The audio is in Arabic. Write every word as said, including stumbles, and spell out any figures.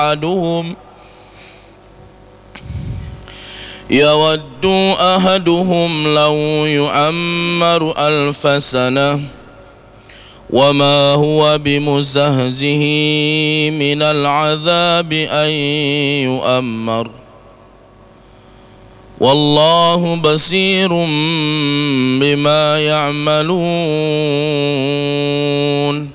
أحدهم يود أحدهم لو يعمر ألف سنة وما هو بمزهزه من العذاب أن يؤمر والله بصير بما يعملون.